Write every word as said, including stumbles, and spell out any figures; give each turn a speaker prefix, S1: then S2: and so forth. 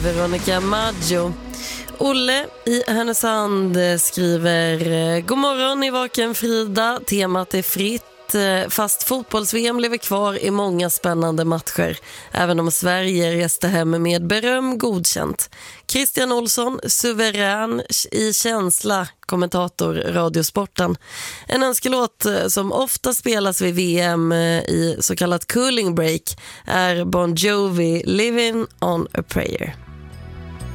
S1: Veronica Maggio. Olle i Härnösand skriver: God morgon i Vaken Frida. Temat är fritt. Fast fotbolls-V M lever kvar i många spännande matcher. Även om Sverige reste hem med beröm godkänt. Christian Olsson, suverän i känsla, kommentator Radiosporten. En önskelåt som ofta spelas vid V M i så kallat cooling break är Bon Jovi, Living on a Prayer.